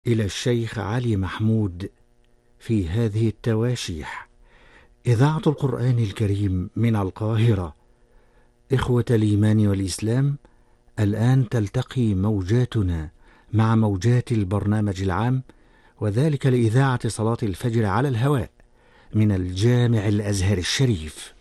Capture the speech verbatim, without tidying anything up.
إلى الشيخ علي محمود في هذه التواشيح. إذاعة القرآن الكريم من القاهرة. إخوة الإيمان والإسلام، الآن تلتقي موجاتنا مع موجات البرنامج العام، وذلك لإذاعة صلاة الفجر على الهواء من الجامع الأزهر الشريف.